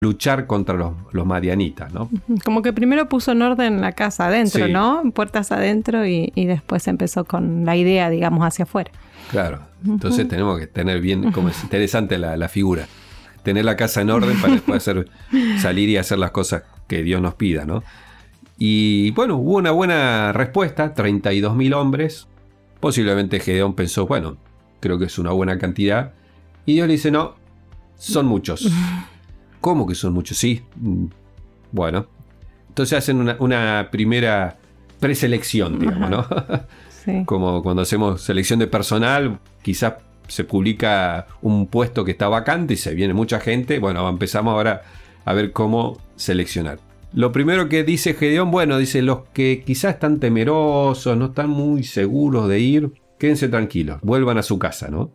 luchar contra los madianitas, ¿no? Como que primero puso en orden la casa adentro, Sí. ¿no? Puertas adentro y después empezó con la idea, digamos, hacia afuera. Claro, entonces tenemos que tener bien, como es interesante la figura, tener la casa en orden para después salir y hacer las cosas que Dios nos pida, ¿no? Y bueno, hubo una buena respuesta, 32.000 hombres. Posiblemente Gedeón pensó, bueno, creo que es una buena cantidad. Y Dios le dice, no, son muchos. ¿Cómo que son muchos? Sí. Bueno, entonces hacen una primera preselección, digamos, ¿no? Sí. Como cuando hacemos selección de personal, quizás se publica un puesto que está vacante y se viene mucha gente. Bueno, empezamos ahora a ver cómo seleccionar. Lo primero que dice Gedeón, bueno, dice, los que quizás están temerosos, no están muy seguros de ir, quédense tranquilos, vuelvan a su casa, ¿no?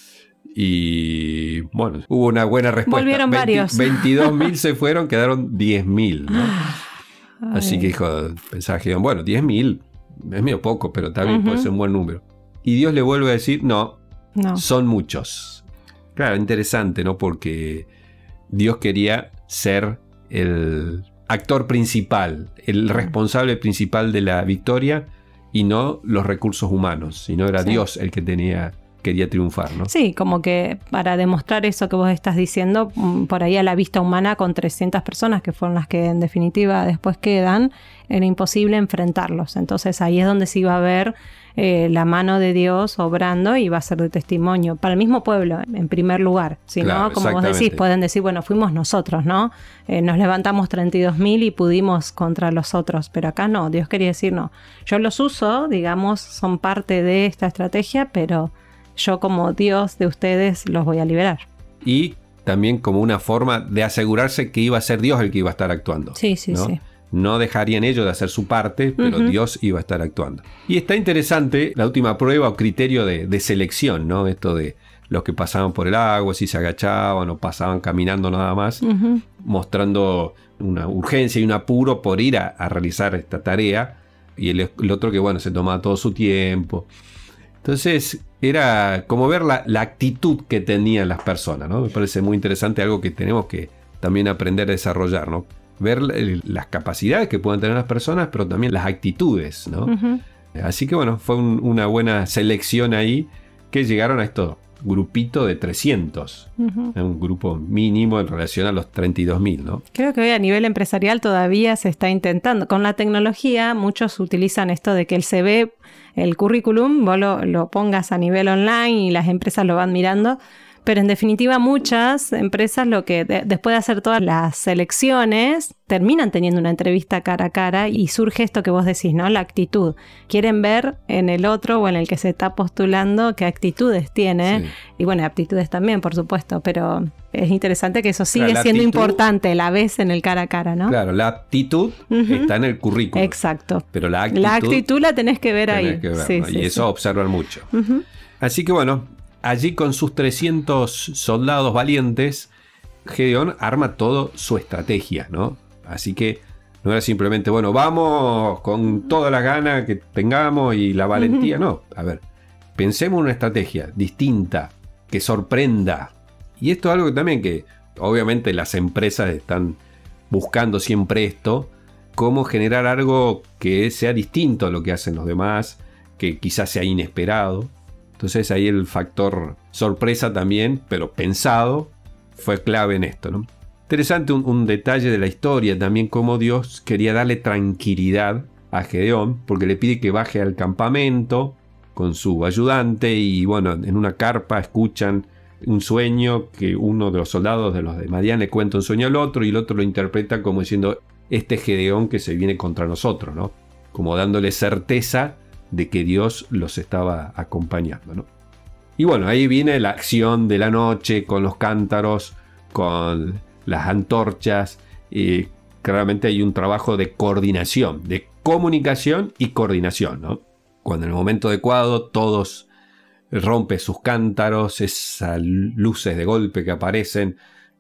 Y bueno, hubo una buena respuesta. Volvieron varios. 22.000 se fueron, quedaron 10.000, ¿no? Así que pensaba Gedeón, bueno, 10.000 es medio poco, pero también puede ser un buen número. Y Dios le vuelve a decir, no, son muchos. Claro, interesante, ¿no? Porque Dios quería ser el actor principal, el responsable principal de la victoria y no los recursos humanos, sino era Dios el que quería triunfar, ¿no? Sí, como que para demostrar eso que vos estás diciendo, por ahí a la vista humana con 300 personas, que fueron las que en definitiva después quedan, era imposible enfrentarlos. Entonces ahí es donde se iba a ver la mano de Dios obrando y va a ser de testimonio para el mismo pueblo, en primer lugar. Si claro, no, como vos decís, pueden decir, bueno, fuimos nosotros, ¿no? Nos levantamos 32.000 y pudimos contra los otros, pero acá no, Dios quería decir, no, yo los uso, digamos, son parte de esta estrategia, pero yo como Dios de ustedes los voy a liberar. Y también como una forma de asegurarse que iba a ser Dios el que iba a estar actuando. Sí, sí, ¿no? sí. No dejarían ellos de hacer su parte, pero Dios iba a estar actuando. Y está interesante la última prueba o criterio de selección, ¿no? Esto de los que pasaban por el agua, si se agachaban o pasaban caminando nada más, mostrando una urgencia y un apuro por ir a realizar esta tarea. Y el otro que, bueno, se tomaba todo su tiempo. Entonces era como ver la actitud que tenían las personas, ¿no? Me parece muy interesante, algo que tenemos que también aprender a desarrollar, ¿no? Ver las capacidades que pueden tener las personas, pero también las actitudes, ¿no? Así que bueno, fue una buena selección ahí que llegaron a estos grupito de 300, un grupo mínimo en relación a los 32.000, ¿no? Creo que hoy a nivel empresarial todavía se está intentando. Con la tecnología muchos utilizan esto de que el CV, el currículum, vos lo pongas a nivel online y las empresas lo van mirando. Pero en definitiva muchas empresas lo que después de hacer todas las selecciones terminan teniendo una entrevista cara a cara y surge esto que vos decís, ¿no? La actitud. Quieren ver en el otro o en el que se está postulando qué actitudes tiene. Sí. Y bueno, aptitudes también, por supuesto, pero es interesante que eso sigue siendo importante, la ves en el cara a cara, ¿no? Claro, la actitud está en el currículum. Exacto. Pero la actitud la tenés que ver ahí. Que ver, sí, ¿no? sí, y eso observan mucho. Así que bueno, allí con sus 300 soldados valientes, Gedeón arma todo su estrategia, ¿no? Así que no era simplemente, bueno, vamos con toda la gana que tengamos y la valentía. No, a ver, pensemos en una estrategia distinta, que sorprenda. Y esto es algo que también que obviamente las empresas están buscando siempre esto, cómo generar algo que sea distinto a lo que hacen los demás, que quizás sea inesperado. Entonces ahí el factor sorpresa también, pero pensado, fue clave en esto, ¿no? Interesante un detalle de la historia también, cómo Dios quería darle tranquilidad a Gedeón, porque le pide que baje al campamento con su ayudante y bueno, en una carpa escuchan un sueño que uno de los soldados de los de Madián le cuenta un sueño al otro y el otro lo interpreta como diciendo, este Gedeón que se viene contra nosotros, ¿no? Como dándole certeza de que Dios los estaba acompañando, ¿no? Y bueno, ahí viene la acción de la noche con los cántaros, con las antorchas, y claramente hay un trabajo de coordinación, de comunicación y coordinación, ¿no? Cuando en el momento adecuado todos rompen sus cántaros, esas luces de golpe que aparecen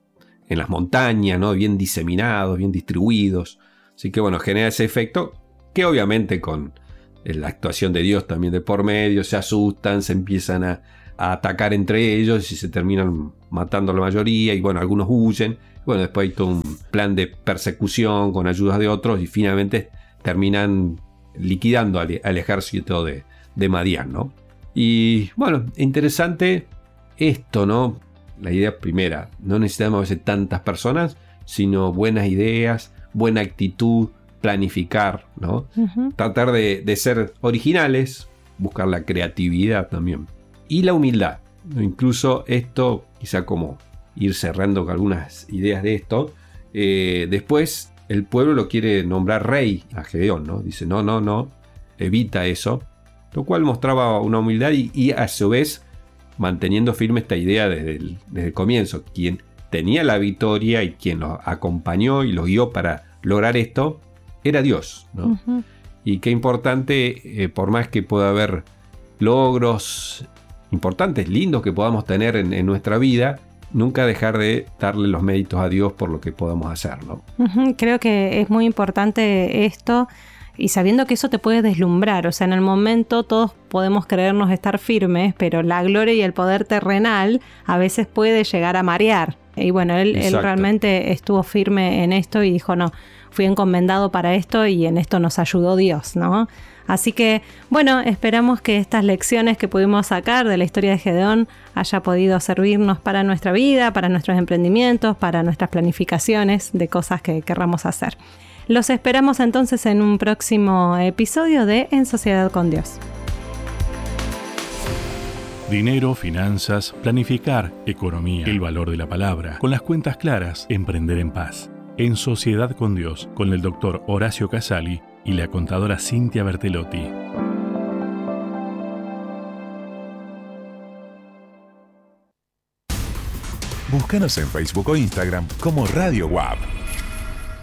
en las montañas, ¿no? Bien diseminados, bien distribuidos. Así que bueno, genera ese efecto que obviamente con la actuación de Dios también de por medio, se asustan, se empiezan a atacar entre ellos y se terminan matando a la mayoría y bueno, algunos huyen, Bueno, después hay todo un plan de persecución con ayudas de otros y finalmente terminan liquidando al ejército de Madián, ¿no? Y bueno, interesante esto, ¿no? La idea primera, no necesitamos a veces tantas personas, sino buenas ideas, buena actitud, planificar, ¿no? Tratar de ser originales, buscar la creatividad también. Y la humildad, ¿no? Incluso esto, quizá como ir cerrando con algunas ideas de esto, después el pueblo lo quiere nombrar rey a Gedeón, ¿no? Dice, no, evita eso, lo cual mostraba una humildad y a su vez manteniendo firme esta idea desde el comienzo. Quien tenía la victoria y quien los acompañó y los guió para lograr esto era Dios, ¿no? Y qué importante, por más que pueda haber logros importantes, lindos que podamos tener en nuestra vida, nunca dejar de darle los méritos a Dios por lo que podamos hacer, ¿no? Creo que es muy importante esto. Y sabiendo que eso te puede deslumbrar, o sea, en el momento todos podemos creernos estar firmes, pero la gloria y el poder terrenal a veces puede llegar a marear. Y bueno, él realmente estuvo firme en esto y dijo, no, fui encomendado para esto y en esto nos ayudó Dios, ¿no? Así que, bueno, esperamos que estas lecciones que pudimos sacar de la historia de Gedeón haya podido servirnos para nuestra vida, para nuestros emprendimientos, para nuestras planificaciones de cosas que querramos hacer. Los esperamos entonces en un próximo episodio de En Sociedad con Dios. Dinero, finanzas, planificar, economía, el valor de la palabra, con las cuentas claras, emprender en paz. En Sociedad con Dios, con el Dr. Horacio Casali y la contadora Cintia Bertelotti. Búscanos en Facebook o Instagram como Radio WAP.